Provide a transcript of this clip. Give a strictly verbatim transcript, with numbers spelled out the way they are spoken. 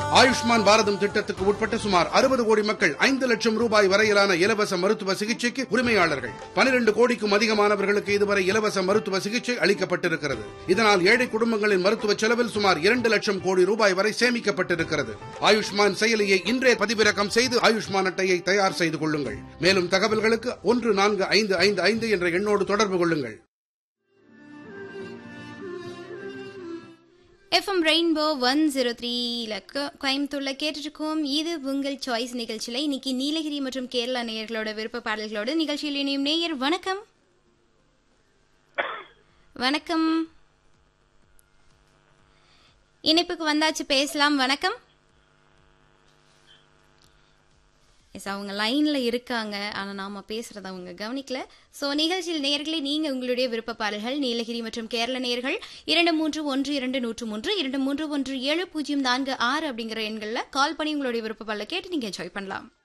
ஆயுஷ்மான் பாரதம் திட்டத்துக்கு உட்பட்ட சுமார் அறுபது கோடி மக்கள் ஐந்து லட்சம் ரூபாய் வரையிலான இலவச மருத்துவ சிகிச்சைக்கு உரிமையாளர்கள். பனிரெண்டு கோடிக்கும் அதிகமானவர்களுக்கு இதுவரை இலவச மருத்துவ சிகிச்சை அளிக்கப்பட்டிருக்கிறது. இதனால் ஏழை குடும்பங்களின் மருத்துவ செலவில் சுமார் இரண்டு லட்சம் கோடி ரூபாய் வரை சேமிக்கப்பட்டிருக்கிறது. ஆயுஷ்மான் செயலியை இன்றே பதிவிறக்கம் செய்து ஆயுஷ்மான் அட்டையை தயார் செய்து கொள்ளுங்கள். மேலும் தகவல்களுக்கு ஒன்று நான்கு ஐந்து ஐந்து ஐந்து என்ற எண்ணோடு தொடர்பு கொள்ளுங்கள். எஃப்எம் ரெயின்போ ஒன் ஜீரோ த்ரீல கோயம்புத்தூர்ல கேட்டுருக்கோம். இது உங்கள் சாய்ஸ் நிகழ்ச்சியில இன்னைக்கு நீலகிரி மற்றும் கேரளா நேயர்களோட விருப்ப பாடல்களோட நிகழ்ச்சியில் இணையும் நேயர் வணக்கம். வணக்கம், இணைப்புக்கு வந்தாச்சு, பேசலாம். வணக்கம். அவங்க லைன்ல இருக்காங்க, ஆனா நாம பேசுறத அவங்க கவனிக்கல. சோ நிகழ்ச்சியில் நேயர்களே, நீங்க உங்களுடைய விருப்ப பாடல்கள் நீலகிரி மற்றும் கேரள நேயர்கள் இரண்டு மூன்று ஒன்று இரண்டு நூற்று மூன்று இரண்டு மூன்று ஒன்று ஏழு பூஜ்ஜியம் நான்கு ஆறு அப்படிங்கிற எண்கள்ல கால் பண்ணி உங்களுடைய விருப்ப பாடலை கேட்டு நீங்க என்ஜாய் பண்ணலாம்.